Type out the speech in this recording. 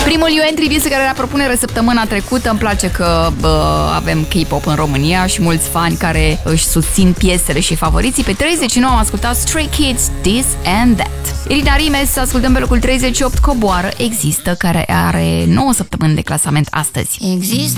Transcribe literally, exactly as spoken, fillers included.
Primul U N Tribute care era propunere săptămâna trecută. Îmi place că bă, avem K-pop în România și mulți fani care își susțin piesele și favoriții. Pe treizeci și nouă am ascultat Stray Kids, This and That. Irina Rimes, ascultăm pe locul treizeci și opt, Coboară, Există, care are nouă săptămâni de clasament astăzi. Există